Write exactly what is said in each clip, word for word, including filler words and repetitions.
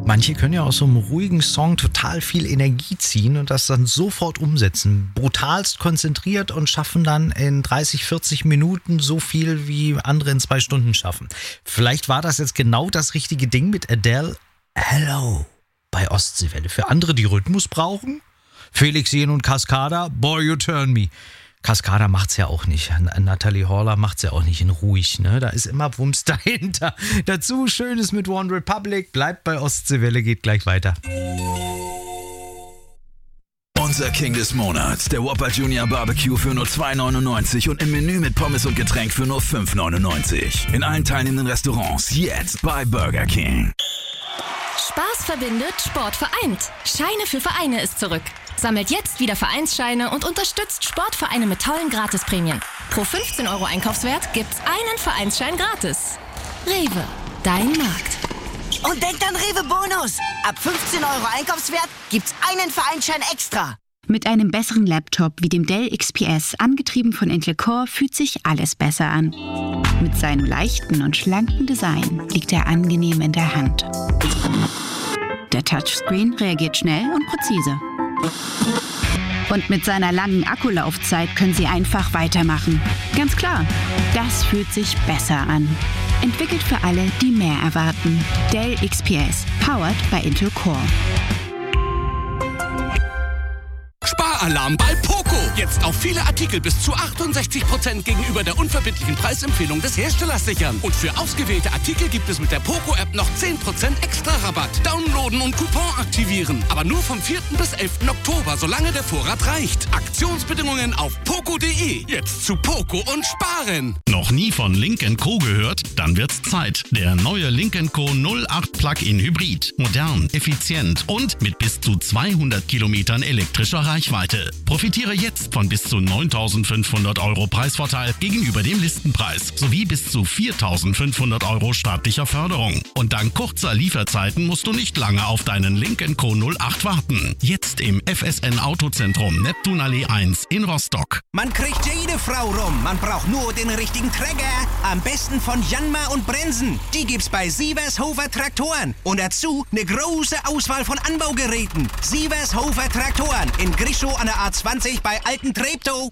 Manche können ja aus so einem ruhigen Song total viel Energie ziehen und das dann sofort umsetzen. Brutalst konzentriert und schaffen dann in dreißig, vierzig Minuten so viel, wie andere in zwei Stunden schaffen. Vielleicht war das jetzt genau das richtige Ding mit Adele. Hello bei Ostseewelle. Für andere, die Rhythmus brauchen. Felix Jähn und Cascada, Boy You Turn Me. Cascada macht's ja auch nicht. Natalie Horler macht's ja auch nicht in ruhig, ne? Da ist immer Wumms dahinter. Dazu Schönes mit One Republic. Bleibt bei Ostseewelle, geht gleich weiter. Unser King des Monats, der Whopper Junior Barbecue für nur zwei neunundneunzig und im Menü mit Pommes und Getränk für nur fünf neunundneunzig. In allen teilnehmenden Restaurants jetzt bei Burger King. Spaß verbindet, Sport vereint. Scheine für Vereine ist zurück. Sammelt jetzt wieder Vereinsscheine und unterstützt Sportvereine mit tollen Gratisprämien. Pro fünfzehn Euro Einkaufswert gibt's einen Vereinsschein gratis. Rewe, dein Markt. Und denkt an Rewe Bonus. Ab fünfzehn Euro Einkaufswert gibt's einen Vereinsschein extra. Mit einem besseren Laptop wie dem Dell X P S, angetrieben von Intel Core, fühlt sich alles besser an. Mit seinem leichten und schlanken Design liegt er angenehm in der Hand. Der Touchscreen reagiert schnell und präzise. Und mit seiner langen Akkulaufzeit können Sie einfach weitermachen. Ganz klar, das fühlt sich besser an. Entwickelt für alle, die mehr erwarten. Dell X P S, powered by Intel Core. Sparalarm bei Poco. Jetzt auf viele Artikel bis zu achtundsechzig Prozent gegenüber der unverbindlichen Preisempfehlung des Herstellers sichern. Und für ausgewählte Artikel gibt es mit der Poco-App noch zehn Prozent extra Rabatt. Downloaden und Coupon aktivieren. Aber nur vom vierten bis elften Oktober, solange der Vorrat reicht. Aktionsbedingungen auf poco punkt de. Jetzt zu Poco und sparen. Noch nie von Lynk and Co gehört? Dann wird's Zeit. Der neue Lynk and Co null acht Plug-in Hybrid. Modern, effizient und mit bis zu zweihundert Kilometern elektrischer Reichweite. Profitiere jetzt von bis zu neuntausendfünfhundert Euro Preisvorteil gegenüber dem Listenpreis sowie bis zu viertausendfünfhundert Euro staatlicher Förderung. Und dank kurzer Lieferzeiten musst du nicht lange auf deinen Lynk and Co null acht warten. Jetzt im F S N Autozentrum Neptunallee eins in Rostock. Man kriegt jede Frau rum. Man braucht nur den richtigen Träger. Am besten von Janma und Bremsen. Die gibt's bei Sievershofer Traktoren. Und dazu eine große Auswahl von Anbaugeräten. Sievershofer Traktoren in Grischow an der A zwanzig bei Alten Treptow.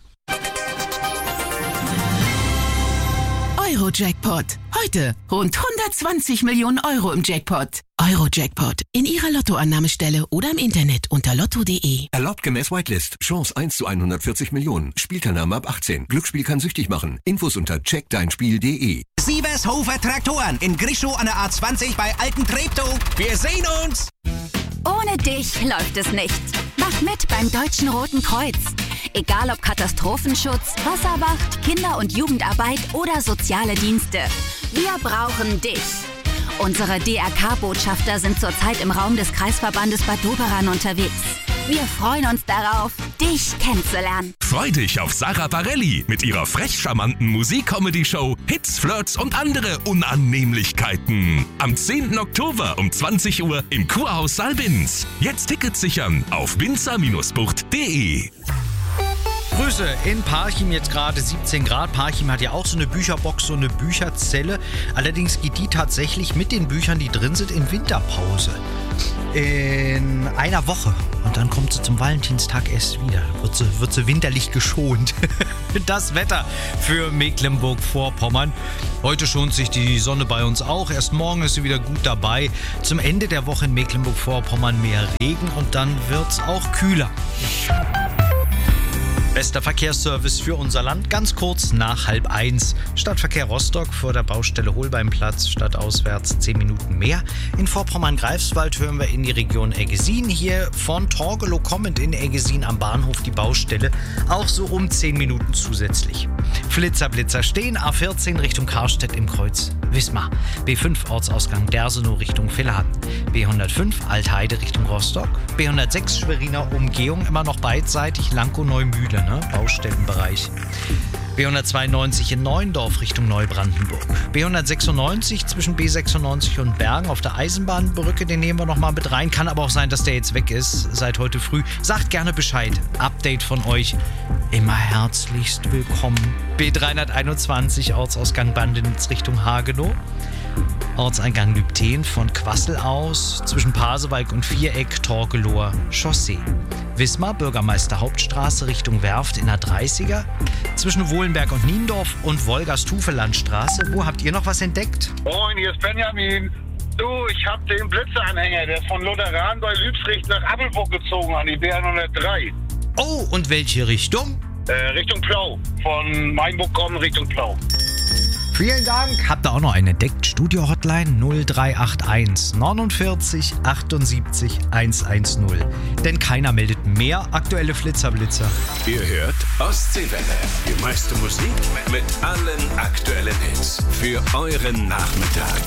Euro-Jackpot. Heute rund hundertzwanzig Millionen Euro im Jackpot. Euro-Jackpot. In Ihrer Lottoannahmestelle oder im Internet unter lotto punkt de. Erlaubt gemäß Whitelist. Chance eins zu hundertvierzig Millionen. Spielteilnahme ab achtzehn. Glücksspiel kann süchtig machen. Infos unter check dein spiel punkt de. Sievershofer Traktoren in Grischow an der A zwanzig bei Alten Treptow. Wir sehen uns! Ohne dich läuft es nicht. Mach mit beim Deutschen Roten Kreuz. Egal ob Katastrophenschutz, Wasserwacht, Kinder- und Jugendarbeit oder soziale Dienste. Wir brauchen dich. Unsere D R K-Botschafter sind zurzeit im Raum des Kreisverbandes Bad Doberan unterwegs. Wir freuen uns darauf, dich kennenzulernen. Freu dich auf Sarah Bareilles mit ihrer frech charmanten Musik-Comedy-Show Hits, Flirts und andere Unannehmlichkeiten. Am zehnten Oktober um zwanzig Uhr im Kurhaus Saalbinz. Jetzt Tickets sichern auf binzer Bindestrich bucht punkt de. Grüße in Parchim, jetzt gerade siebzehn Grad. Parchim hat ja auch so eine Bücherbox, so eine Bücherzelle. Allerdings geht die tatsächlich mit den Büchern, die drin sind, in Winterpause. In einer Woche. Und dann kommt sie zum Valentinstag erst wieder. Wird sie, wird sie winterlich geschont. Das Wetter für Mecklenburg-Vorpommern. Heute schont sich die Sonne bei uns auch. Erst morgen ist sie wieder gut dabei. Zum Ende der Woche in Mecklenburg-Vorpommern mehr Regen und dann wird es auch kühler. Bester Verkehrsservice für unser Land, ganz kurz nach halb eins. Stadtverkehr Rostock vor der Baustelle Holbeimplatz, stadtauswärts zehn Minuten mehr. In Vorpommern-Greifswald hören wir in die Region Eggesin. Hier von Torgelow kommend in Eggesin am Bahnhof die Baustelle, auch so um zehn Minuten zusätzlich. Flitzer, Blitzer stehen, A vierzehn Richtung Karstedt im Kreuz Wismar. B fünf Ortsausgang Dersenow Richtung Villaden. B hundertfünf Altheide Richtung Rostock. B hundertsechs Schweriner Umgehung, immer noch beidseitig Lankow-Neumühle. Ne? Baustellenbereich. B hundertzweiundneunzig in Neuendorf Richtung Neubrandenburg. B hundertsechsundneunzig zwischen B sechsundneunzig und Bergen auf der Eisenbahnbrücke, den nehmen wir noch mal mit rein. Kann aber auch sein, dass der jetzt weg ist seit heute früh. Sagt gerne Bescheid. Update von euch. Immer herzlichst willkommen. B dreihunderteinundzwanzig Ortsausgang Bandenitz Richtung Hagenow. Ortseingang Lübten von Quassel aus, zwischen Pasewalk und Viereck Torgelower Chaussee. Wismar, Bürgermeister Hauptstraße Richtung Werft in der dreißiger, zwischen Wohlenberg und Niendorf und Wolgast-Hufe-Landstraße. Wo habt ihr noch was entdeckt? Moin, hier ist Benjamin. Du, ich hab den Blitzeanhänger, der ist von Lutheran bei Lübsricht nach Appelburg gezogen an die B hundertdrei. Oh, und welche Richtung? Äh, Richtung Plau. Von Mainburg kommen Richtung Plau. Vielen Dank. Habt ihr auch noch einen entdeckt? Studio-Hotline null drei acht eins neunundvierzig achtundsiebzig hundertzehn. Denn keiner meldet mehr aktuelle Flitzerblitzer. Ihr hört Ostseewelle. Die meiste Musik mit allen aktuellen Hits. Für euren Nachmittag.